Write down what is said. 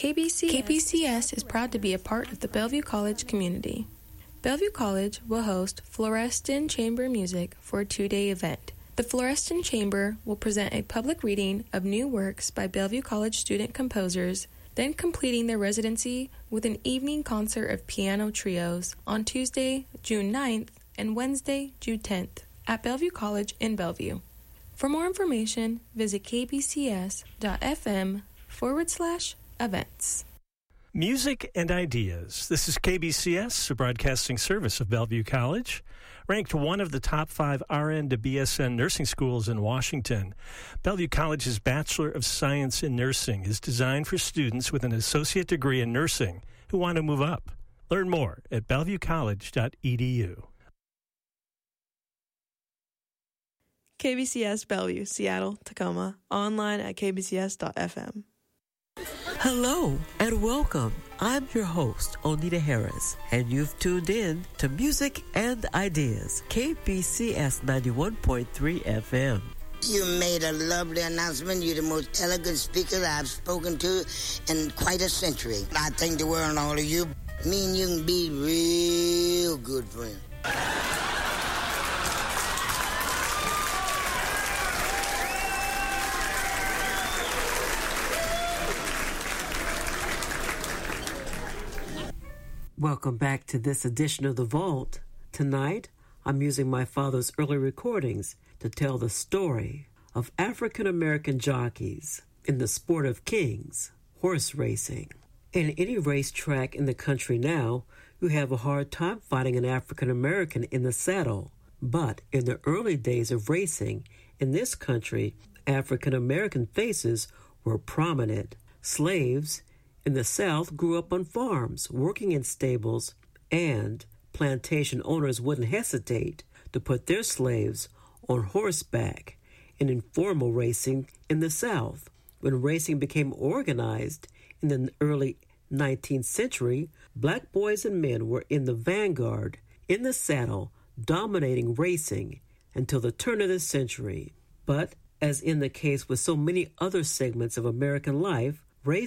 KBCS is proud to be a part of the Bellevue College community. Bellevue College will host Florestan Chamber Music for a 2-day event. The Florestan Chamber will present a public reading of new works by Bellevue College student composers, then completing their residency with an evening concert of piano trios on Tuesday, June 9th and Wednesday, June 10th at Bellevue College in Bellevue. For more information, visit kbcs.fm/events. Music and Ideas. This is KBCS, a broadcasting service of Bellevue College. Ranked one of the top 5 RN to BSN nursing schools in Washington, Bellevue College's Bachelor of Science in Nursing is designed for students with an associate degree in nursing who want to move up. Learn more at bellevuecollege.edu. KBCS Bellevue, Seattle, Tacoma, online at kbcs.fm. Hello and welcome. I'm your host, Onita Harris, and you've tuned in to Music and Ideas, KBCS 91.3 FM. You made a lovely announcement. You're the most elegant speaker I've spoken to in quite a century. I thank the world and all of you. Me and you can be real good friends. Welcome back to this edition of The Vault. Tonight, I'm using my father's early recordings to tell the story of African-American jockeys in the sport of kings, horse racing. In any racetrack in the country now, you have a hard time finding an African-American in the saddle. But in the early days of racing in this country, African-American faces were prominent. Slaves in the South grew up on farms, working in stables, and plantation owners wouldn't hesitate to put their slaves on horseback. In informal racing in the South, when racing became organized in the early 19th century, black boys and men were in the vanguard, in the saddle, dominating racing until the turn of the century. But, as in the case with so many other segments of American life,